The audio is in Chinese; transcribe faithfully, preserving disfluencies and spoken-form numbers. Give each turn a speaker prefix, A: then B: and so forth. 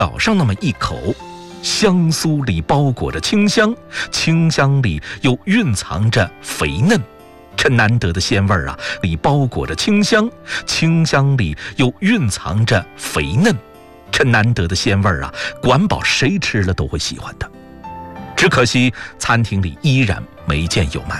A: 咬上那么一口，香酥里包裹着清香，清香里又蕴藏着肥嫩。这难得的鲜味儿啊，里包裹着清香，清香里又蕴藏着肥嫩。这难得的鲜味儿啊，管饱谁吃了都会喜欢的。只可惜餐厅里依然没见有卖。